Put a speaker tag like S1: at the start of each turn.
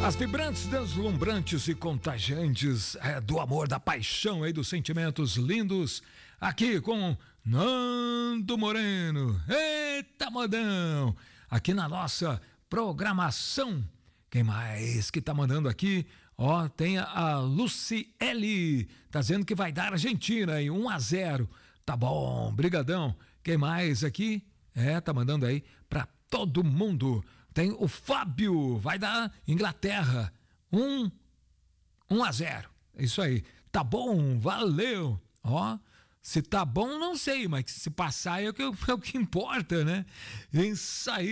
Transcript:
S1: As vibrantes, deslumbrantes e contagiantes do amor, da paixão e dos sentimentos lindos, aqui com Nando Moreno. Eita, modão! Aqui na nossa programação. Quem mais que tá mandando aqui? Ó, tem a Luciele, tá dizendo que vai dar Argentina aí, 1-0. Tá bom, brigadão. Quem mais aqui? Tá mandando aí pra todo mundo. Tem o Fábio, vai dar Inglaterra, 1-0. Isso aí. Tá bom, valeu. Ó, se tá bom, não sei, mas se passar é o que importa, né? Isso aí.